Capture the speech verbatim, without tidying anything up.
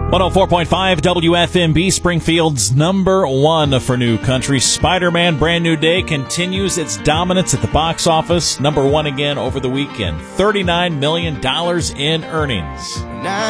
one oh four point five W F M B, Springfield's number one for new country. Spider-Man Brand New Day continues its dominance at the box office. Number one again over the weekend. thirty-nine million dollars in earnings.